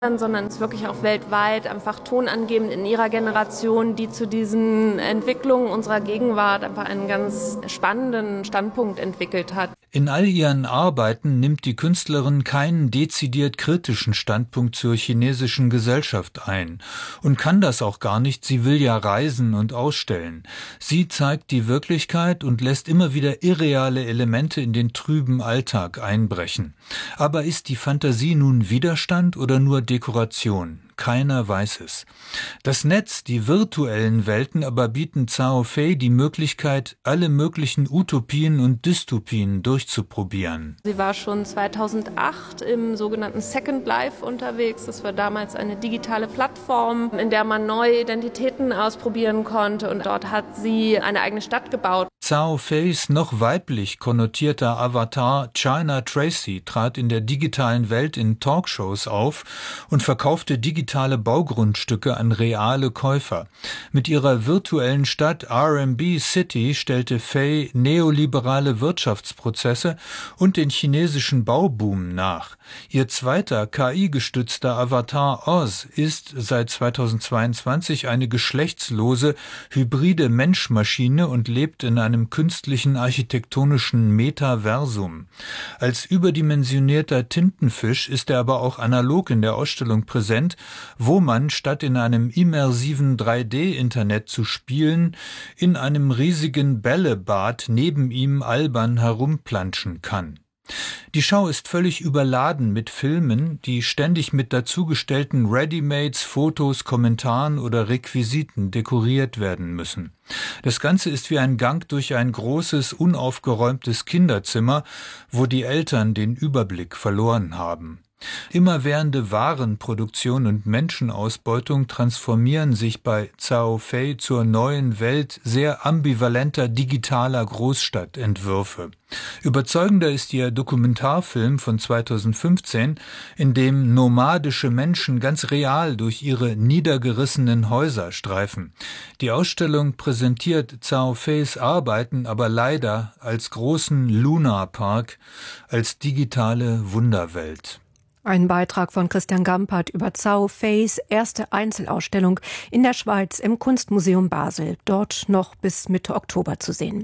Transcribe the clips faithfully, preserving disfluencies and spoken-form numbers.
sondern es ist wirklich auch weltweit einfach tonangebend in ihrer Generation, die zu diesen Entwicklungen unserer Gegenwart einfach einen ganz spannenden Standpunkt entwickelt hat. In all ihren Arbeiten nimmt die Künstlerin keinen dezidiert kritischen Standpunkt zur chinesischen Gesellschaft ein und kann das auch gar nicht, sie will ja reisen und ausstellen. Sie zeigt die Wirklichkeit und lässt immer wieder irreale Elemente in den trüben Alltag einbrechen. Aber ist die Fantasie nun Widerstand oder nur Dekoration? Keiner weiß es. Das Netz, die virtuellen Welten aber bieten Cao Fei die Möglichkeit, alle möglichen Utopien und Dystopien durchzuprobieren. Sie war schon zweitausendacht im sogenannten Second Life unterwegs. Das war damals eine digitale Plattform, in der man neue Identitäten ausprobieren konnte. Und dort hat sie eine eigene Stadt gebaut. Cao Feis noch weiblich konnotierter Avatar China Tracy trat in der digitalen Welt in Talkshows auf und verkaufte digitale Baugrundstücke an reale Käufer. Mit ihrer virtuellen Stadt R M B City stellte Fei neoliberale Wirtschaftsprozesse und den chinesischen Bauboom nach. Ihr zweiter K I-gestützter Avatar Oz ist seit zweitausendzweiundzwanzig eine geschlechtslose, hybride Mensch-Maschine und lebt in einem künstlichen architektonischen Metaversum. Als überdimensionierter Tintenfisch ist er aber auch analog in der Ausstellung präsent, wo man statt in einem immersiven drei D-Internet zu spielen, in einem riesigen Bällebad neben ihm albern herumplanschen kann. Die Schau ist völlig überladen mit Filmen, die ständig mit dazugestellten Readymates, Fotos, Kommentaren oder Requisiten dekoriert werden müssen. Das Ganze ist wie ein Gang durch ein großes, unaufgeräumtes Kinderzimmer, wo die Eltern den Überblick verloren haben. Immerwährende Warenproduktion und Menschenausbeutung transformieren sich bei Cao Fei zur neuen Welt sehr ambivalenter digitaler Großstadtentwürfe. Überzeugender ist ihr Dokumentarfilm von zweitausendfünfzehn, in dem nomadische Menschen ganz real durch ihre niedergerissenen Häuser streifen. Die Ausstellung präsentiert Cao Feis Arbeiten aber leider als großen Lunar-Park, als digitale Wunderwelt. Ein Beitrag von Christian Gampert über Cao Feis erste Einzelausstellung in der Schweiz im Kunstmuseum Basel, dort noch bis Mitte Oktober zu sehen.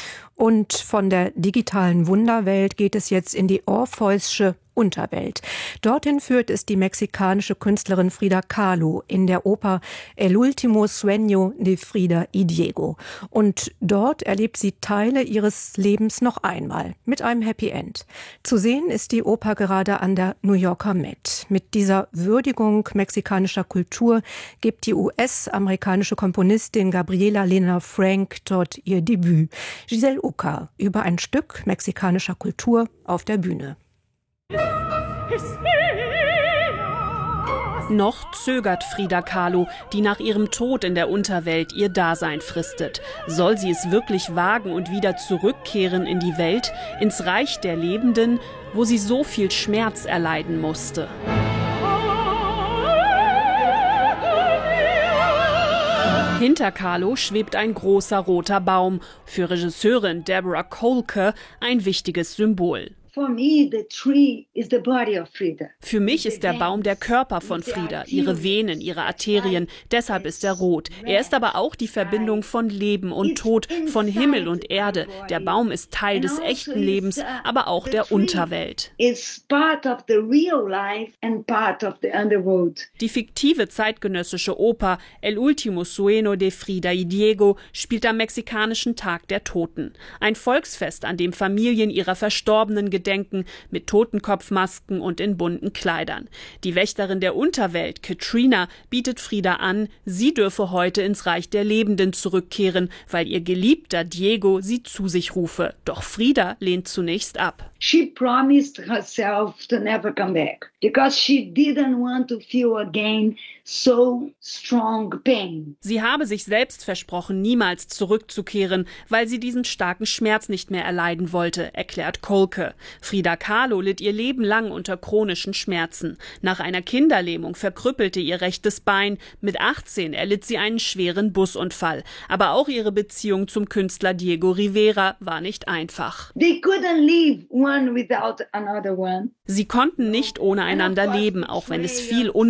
Und von der digitalen Wunderwelt geht es jetzt in die Orpheus'sche Unterwelt. Dorthin führt es die mexikanische Künstlerin Frida Kahlo in der Oper El último sueño de Frida y Diego. Und dort erlebt sie Teile ihres Lebens noch einmal mit einem Happy End. Zu sehen ist die Oper gerade an der New Yorker Met. Mit dieser Würdigung mexikanischer Kultur gibt die U S-amerikanische Komponistin Gabriela Lena Frank dort ihr Debüt. Giselle Ucker über ein Stück mexikanischer Kultur auf der Bühne. Noch zögert Frida Kahlo, die nach ihrem Tod in der Unterwelt ihr Dasein fristet. Soll sie es wirklich wagen und wieder zurückkehren in die Welt, ins Reich der Lebenden, wo sie so viel Schmerz erleiden musste? Hinter Kahlo schwebt ein großer roter Baum, für Regisseurin Deborah Kolke ein wichtiges Symbol. Für mich ist der Baum der Körper von Frida, ihre Venen, ihre Arterien, deshalb ist er rot. Er ist aber auch die Verbindung von Leben und Tod, von Himmel und Erde. Der Baum ist Teil des echten Lebens, aber auch der Unterwelt. Die fiktive zeitgenössische Oper El último sueño de Frida y Diego spielt am mexikanischen Tag der Toten. Ein Volksfest, an dem Familien ihrer Verstorbenen gedenken, mit Totenkopfmasken und in bunten Kleidern. Die Wächterin der Unterwelt, Katrina, bietet Frida an, sie dürfe heute ins Reich der Lebenden zurückkehren, weil ihr Geliebter Diego sie zu sich rufe. Doch Frida lehnt zunächst ab. She promised herself to never come back because she didn't want to feel again so strong pain. Sie habe sich selbst versprochen, niemals zurückzukehren, weil sie diesen starken Schmerz nicht mehr erleiden wollte, erklärt Kolke. Frida Kahlo litt ihr Leben lang unter chronischen Schmerzen. Nach einer Kinderlähmung verkrüppelte ihr rechtes Bein. Mit achtzehn erlitt sie einen schweren Busunfall. Aber auch ihre Beziehung zum Künstler Diego Rivera war nicht einfach. They couldn't live one one without another one. Sie konnten nicht ohne einander leben, auch wenn es viel